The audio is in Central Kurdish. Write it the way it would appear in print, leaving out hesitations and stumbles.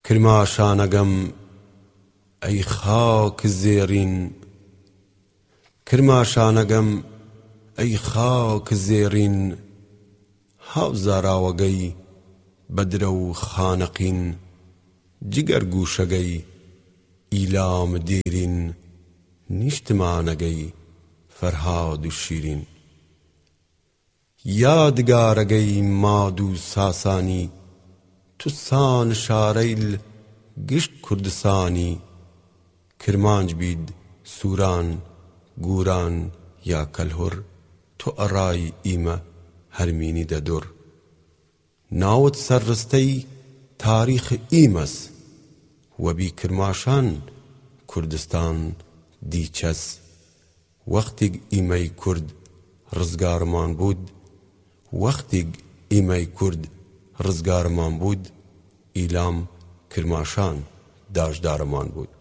کرماشانەگەم ئەی خاک زێڕین، کرماشانەگەم ئەی خاک زێڕین، هاوزاراوەگەی بەدرە و خانەقین، جگەر گوشەگەی ئیلام دیرین، نیشتمانەگەی فەرهاد و شیرین. یادگارەگەی ماد و ساسانی، توسان شارەیل گشت کوردستانی، کرمانج بید سووران گوران یا کەلهوڕ، تۆ ئەڕای ئیمە هەرمینی دەدوڕ. ناوت سەرڕستەی تاریخ ئیمەس، وەبی کرماشان کوردستان دیچەس. وەختێک ئیمەی کورد ڕزگارمان بود، وەختێک ئیمەی کورد ڕزگارمان بود، ئیلام کرماشان داژدارمان بود.